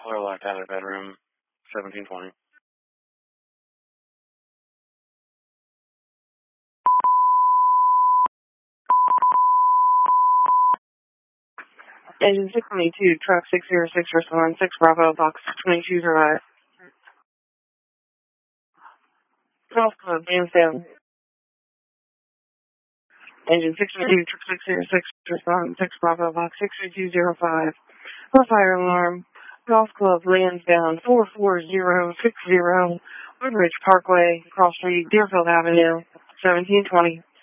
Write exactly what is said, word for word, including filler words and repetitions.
Flare locked out of bedroom, seventeen twenty. Engine six twenty-two, truck six zero six, respond six Bravo, box twenty-two Drive. Golf Club, Lansdowne. Engine six twenty-two, truck six zero six, respond six Bravo, box six three two zero five. For fire alarm, Golf Club, Lansdowne, four four zero six zero, Woodridge Parkway, Cross Street, Deerfield Avenue, seventeen twenty.